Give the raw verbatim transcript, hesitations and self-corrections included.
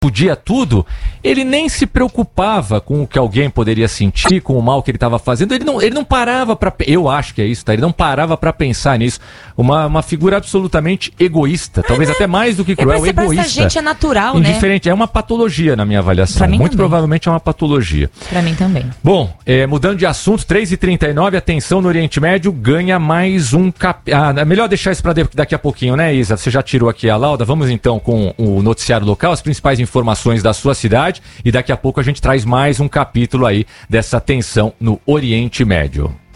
podia tudo, ele nem se preocupava com o que alguém poderia sentir, com o mal que ele estava fazendo. Ele não, ele não parava para... Eu acho que é isso, tá? Ele não parava para pensar nisso. Uma, uma figura absolutamente egoísta, talvez é, até mais do que cruel, egoísta. Essa gente é natural, indiferente. Né? É uma patologia na minha avaliação. Muito também. Provavelmente é uma patologia. Para mim também. Bom, é, mudando de assunto, três e trinta e nove, a tensão no Oriente Médio ganha mais um cap... Ah, é melhor deixar isso para daqui a pouquinho, né, Isa? Você já tirou aqui a lauda. Vamos então com o noticiário local, as principais informações da sua cidade, e daqui a pouco a gente traz mais um capítulo aí dessa tensão no Oriente Médio.